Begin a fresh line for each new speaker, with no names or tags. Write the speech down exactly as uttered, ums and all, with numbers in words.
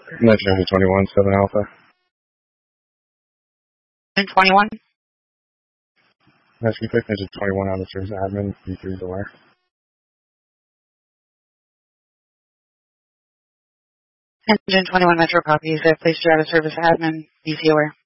Engine twenty-one, seven Alpha.
Engine twenty-one.
Rescue pick Engine twenty-one out of service admin, B three is aware.
Engine twenty-one Metro copies. I've placed you out of service admin, B C aware.